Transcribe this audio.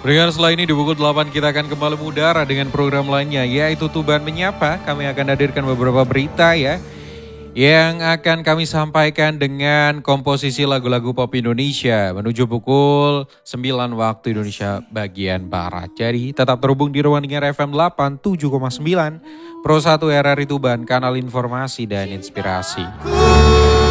Pendengar, setelah ini di pukul 8 kita akan kembali mengudara dengan program lainnya, yaitu Tuban Menyapa. Kami akan hadirkan beberapa berita ya, yang akan kami sampaikan dengan komposisi lagu-lagu pop Indonesia menuju pukul 9 waktu Indonesia bagian Barat. Jadi tetap terhubung di ruang dengar FM 87,9 Pro 1 RRI Tuban, kanal informasi dan inspirasi.